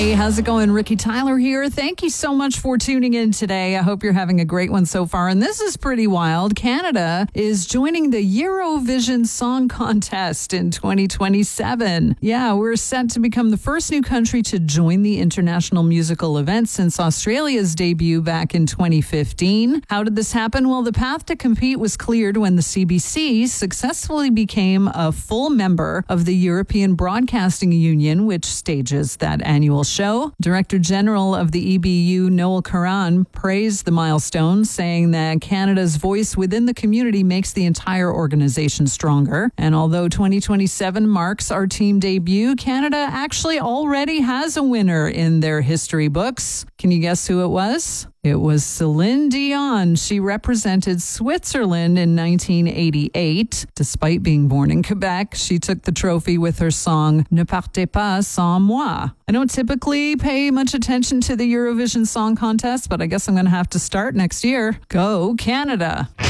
Hey, how's it going? Ricky Tyler here. Thank you so much for tuning in today. I hope you're having a great one so far. And this is pretty wild. Canada is joining the Eurovision Song Contest in 2027. Yeah, we're set to become the first new country to join the international musical event since Australia's debut back in 2015. How did this happen? Well, the path to compete was cleared when the CBC successfully became a full member of the European Broadcasting Union, which stages that annual show. Director General of the EBU, Noel Curran, praised the milestone, saying that Canada's voice within the community makes the entire organization stronger. And although 2027 marks our team debut, Canada actually already has a winner in their history books. Can you guess who it was? It was Celine Dion. She represented Switzerland in 1988. Despite being born in Quebec, she took the trophy with her song Ne partez pas sans moi. I don't typically pay much attention to the Eurovision Song Contest, but I guess I'm going to have to start next year. Go Canada!